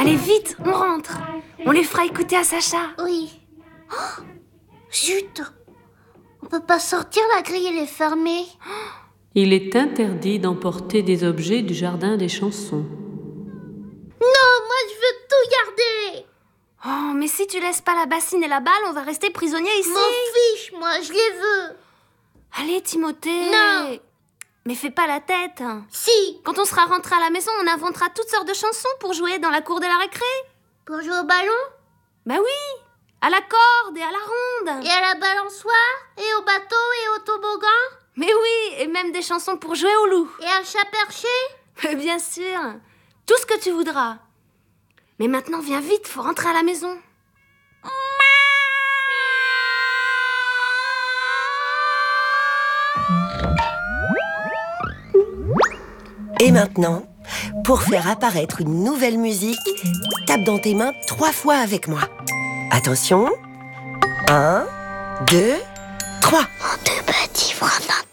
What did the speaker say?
Allez, vite, on rentre. On les fera écouter à Sacha. Oui. Oh, zut! On peut pas sortir, la grille elle est fermée. Il est interdit d'emporter des objets du jardin des chansons. Non, moi je veux tout garder. Oh, mais si tu laisses pas la bassine et la balle, on va rester prisonniers ici. M'en fiche, moi, je les veux. Allez, Timothée. Non. Mais fais pas la tête. Si. Quand on sera rentré à la maison, on inventera toutes sortes de chansons pour jouer dans la cour de la récré. Pour jouer au ballon? Bah oui, à la corde et à la ronde. Et à la balançoire? Et au bateau et au toboggan? Mais oui, et même des chansons pour jouer au loup. Et à chat perché? Bien sûr, tout ce que tu voudras. Mais maintenant, viens vite, faut rentrer à la maison. Et maintenant, pour faire apparaître une nouvelle musique, tape dans tes mains 3 fois avec moi. Attention, 1, 2, 3. Mon deux petits frères